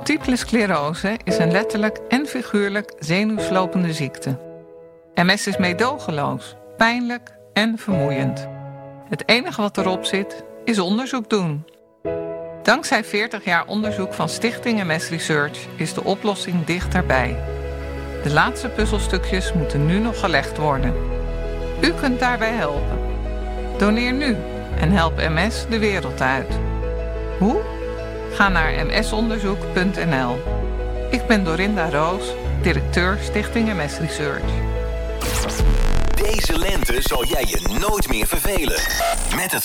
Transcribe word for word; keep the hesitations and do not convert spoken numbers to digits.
Multiple sclerose is een letterlijk en figuurlijk zenuwslopende ziekte. M S is meedogenloos, pijnlijk en vermoeiend. Het enige wat erop zit, is onderzoek doen. Dankzij veertig jaar onderzoek van Stichting M S Research is de oplossing dichterbij. De laatste puzzelstukjes moeten nu nog gelegd worden. U kunt daarbij helpen. Doneer nu en help M S de wereld uit. Hoe? Ga naar m s onderzoek punt n l. Ik ben Dorinda Roos, directeur Stichting M S Research. Deze lente zal jij je nooit meer vervelen. Met het